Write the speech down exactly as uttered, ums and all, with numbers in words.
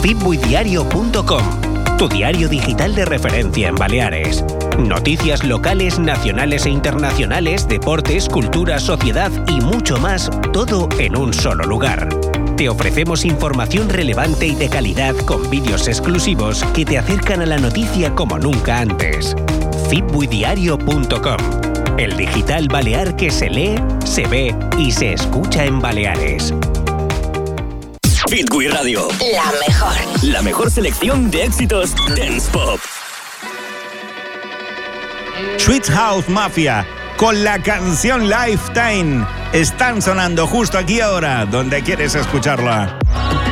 fitbuidiario punto com, tu diario digital de referencia en Baleares. Noticias locales, nacionales e internacionales, deportes, cultura, sociedad y mucho más, todo en un solo lugar. Te ofrecemos información relevante y de calidad con vídeos exclusivos que te acercan a la noticia como nunca antes. fitbuidiario punto com, el digital balear que se lee, se ve y se escucha en Baleares. Fitbui Radio. La mejor. La mejor selección de éxitos dance pop. Sweet House Mafia con la canción Lifetime están sonando justo aquí ahora, donde quieres escucharla.